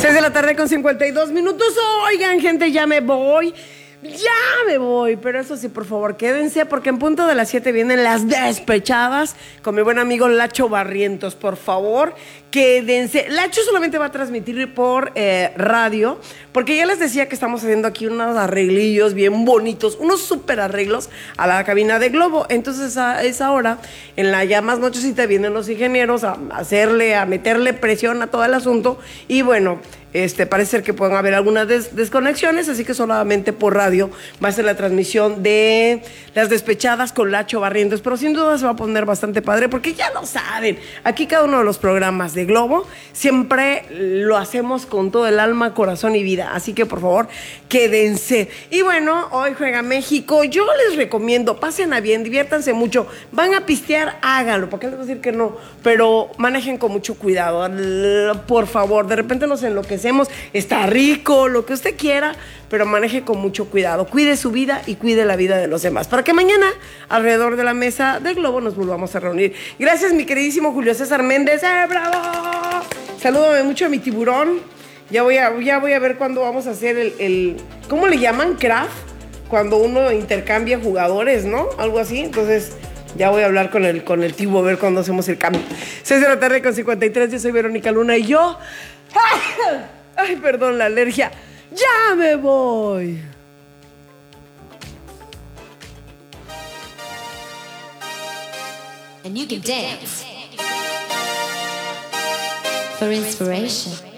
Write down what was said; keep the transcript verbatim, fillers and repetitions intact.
seis de la tarde con cincuenta y dos minutos. Oigan, gente, ya me voy. Ya me voy, pero eso sí, por favor, quédense porque en punto de las siete vienen las despechadas con mi buen amigo Lacho Barrientos, por favor, quédense. Lacho solamente va a transmitir por eh, radio, porque ya les decía que estamos haciendo aquí unos arreglillos bien bonitos, unos súper arreglos a la cabina de Globo. Entonces a esa hora, en la ya más nochecita, vienen los ingenieros a hacerle, a meterle presión a todo el asunto y bueno... Este, parece ser que pueden haber algunas des desconexiones, así que solamente por radio va a ser la transmisión de las despechadas con Lacho Barrientos, pero sin duda se va a poner bastante padre, porque ya lo saben, aquí cada uno de los programas de Globo siempre lo hacemos con todo el alma, corazón y vida, así que por favor, quédense. Y bueno, hoy juega México, yo les recomiendo, pasen a bien, diviértanse mucho, van a pistear, háganlo, porque les voy a decir que no, pero manejen con mucho cuidado, por favor, de repente nos enloquecemos. Está rico, lo que usted quiera, pero maneje con mucho cuidado. Cuide su vida y cuide la vida de los demás. Para que mañana, alrededor de la mesa del Globo, nos volvamos a reunir. Gracias, mi queridísimo Julio César Méndez. ¡Eh, bravo! Salúdame mucho a mi tiburón. Ya voy a, ya voy a ver cuándo vamos a hacer el, el... ¿Cómo le llaman? Craft. Cuando uno intercambia jugadores, ¿no? Algo así. Entonces... ya voy a hablar con el, con el tibu a ver cuándo hacemos el cambio. seis de la tarde con cincuenta y tres, yo soy Verónica Luna y yo... ¡Ay! Ay, perdón, la alergia. ¡Ya me voy! And you can dance for inspiration.